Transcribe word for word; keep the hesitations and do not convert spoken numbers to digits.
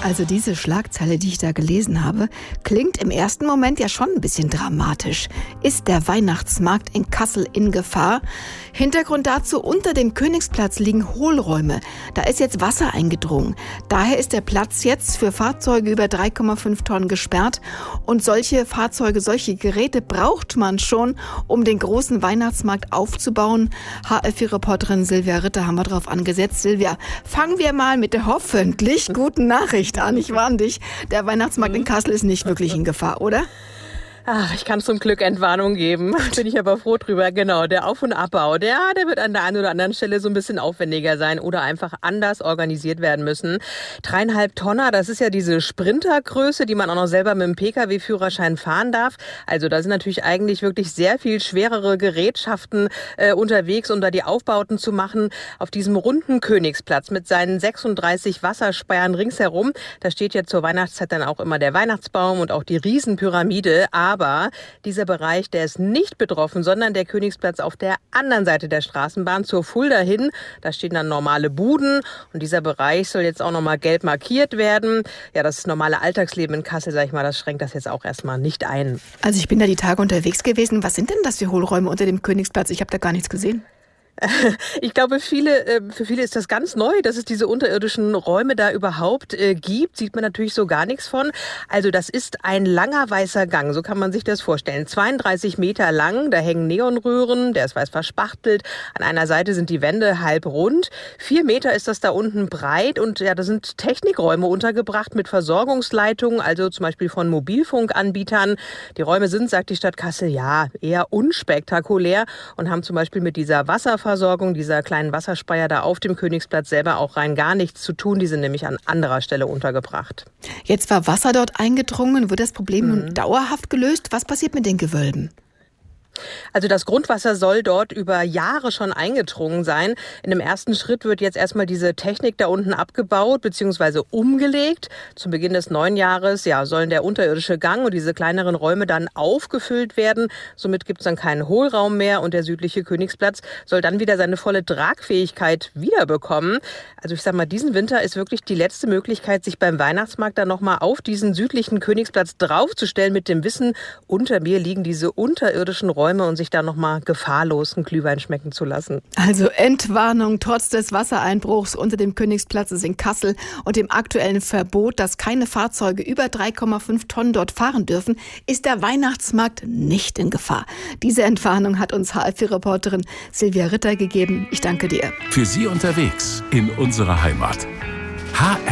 Also diese Schlagzeile, die ich da gelesen habe, klingt im ersten Moment ja schon ein bisschen dramatisch. Ist der Weihnachtsmarkt in Kassel in Gefahr? Hintergrund dazu: unter dem Königsplatz liegen Hohlräume. Da ist jetzt Wasser eingedrungen. Daher ist der Platz jetzt für Fahrzeuge über drei Komma fünf Tonnen gesperrt. Und solche Fahrzeuge, solche Geräte braucht man schon, um den großen Weihnachtsmarkt aufzubauen. H L vier Reporterin Silvia Ritter haben wir drauf angesetzt. Silvia, fangen wir mal mit der hoffentlich guten Nachricht an. Ich warne dich, der Weihnachtsmarkt in Kassel ist nicht wirklich in Gefahr, oder? Ach, ich kann zum Glück Entwarnung geben. Bin ich aber froh drüber. Genau, der Auf- und Abbau, der, der wird an der einen oder anderen Stelle so ein bisschen aufwendiger sein oder einfach anders organisiert werden müssen. Dreieinhalb Tonner, das ist ja diese Sprintergröße, die man auch noch selber mit dem P K W-Führerschein fahren darf. Also da sind natürlich eigentlich wirklich sehr viel schwerere Gerätschaften äh, unterwegs, um da die Aufbauten zu machen. Auf diesem runden Königsplatz mit seinen sechsunddreißig Wasserspeiern ringsherum, da steht ja zur Weihnachtszeit dann auch immer der Weihnachtsbaum und auch die Riesenpyramide. Aber dieser Bereich, der ist nicht betroffen, sondern der Königsplatz auf der anderen Seite der Straßenbahn zur Fulda hin. Da stehen dann normale Buden und dieser Bereich soll jetzt auch nochmal gelb markiert werden. Ja, das normale Alltagsleben in Kassel, sag ich mal, das schränkt das jetzt auch erstmal nicht ein. Also ich bin da die Tage unterwegs gewesen. Was sind denn das für Hohlräume unter dem Königsplatz? Ich habe da gar nichts gesehen. Ich glaube, viele, für viele ist das ganz neu, dass es diese unterirdischen Räume da überhaupt äh, gibt. Sieht man natürlich so gar nichts von. Also das ist ein langer weißer Gang, so kann man sich das vorstellen. zweiunddreißig Meter lang, da hängen Neonröhren, der ist weiß verspachtelt. An einer Seite sind die Wände halb rund. Vier Meter ist das da unten breit und ja, da sind Technikräume untergebracht mit Versorgungsleitungen, also zum Beispiel von Mobilfunkanbietern. Die Räume sind, sagt die Stadt Kassel, ja, eher unspektakulär und haben zum Beispiel mit dieser Wasserversorgung Versorgung dieser kleinen Wasserspeier da auf dem Königsplatz selber auch rein gar nichts zu tun. Die sind nämlich an anderer Stelle untergebracht. Jetzt war Wasser dort eingedrungen. Wird das Problem mhm. nun dauerhaft gelöst? Was passiert mit den Gewölben? Also das Grundwasser soll dort über Jahre schon eingedrungen sein. In dem ersten Schritt wird jetzt erstmal diese Technik da unten abgebaut bzw. umgelegt. Zum Beginn des neuen Jahres ja, sollen der unterirdische Gang und diese kleineren Räume dann aufgefüllt werden. Somit gibt es dann keinen Hohlraum mehr und der südliche Königsplatz soll dann wieder seine volle Tragfähigkeit wiederbekommen. Also ich sag mal, diesen Winter ist wirklich die letzte Möglichkeit, sich beim Weihnachtsmarkt dann nochmal auf diesen südlichen Königsplatz draufzustellen mit dem Wissen, unter mir liegen diese unterirdischen Räume und sich da nochmal gefahrlos einen Glühwein schmecken zu lassen. Also Entwarnung trotz des Wassereinbruchs unter dem Königsplatz in Kassel und dem aktuellen Verbot, dass keine Fahrzeuge über drei Komma fünf Tonnen dort fahren dürfen, ist der Weihnachtsmarkt nicht in Gefahr. Diese Entwarnung hat uns H L vier Reporterin Silvia Ritter gegeben. Ich danke dir. Für Sie unterwegs in unserer Heimat. H